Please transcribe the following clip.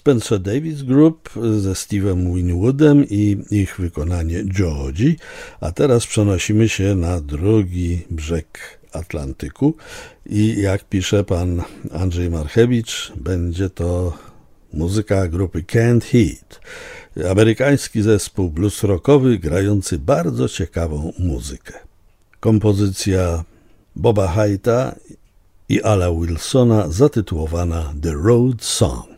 Spencer Davis Group ze Steve'em Winwoodem i ich wykonanie Georgie, a teraz przenosimy się na drugi brzeg Atlantyku i jak pisze pan Andrzej Marchewicz, będzie to muzyka grupy Canned Heat, amerykański zespół blues rockowy grający bardzo ciekawą muzykę. Kompozycja Boba Haighta i Ala Wilsona zatytułowana The Road Song.